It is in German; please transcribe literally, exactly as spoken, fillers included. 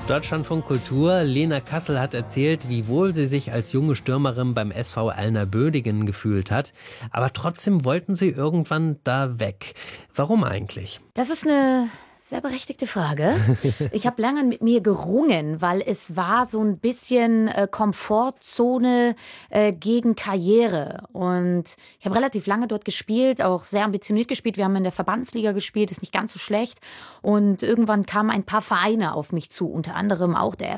Deutschlandfunk Kultur. Lena Kassel hat erzählt, wie wohl sie sich als junge Stürmerin beim S V Elna Bödingen gefühlt hat. Aber trotzdem wollten sie irgendwann da weg. Warum eigentlich? Das ist eine sehr berechtigte Frage. Ich habe lange mit mir gerungen, weil es war so ein bisschen äh, Komfortzone äh, gegen Karriere. Und ich habe relativ lange dort gespielt, auch sehr ambitioniert gespielt. Wir haben in der Verbandsliga gespielt, ist nicht ganz so schlecht. Und irgendwann kamen ein paar Vereine auf mich zu, unter anderem auch der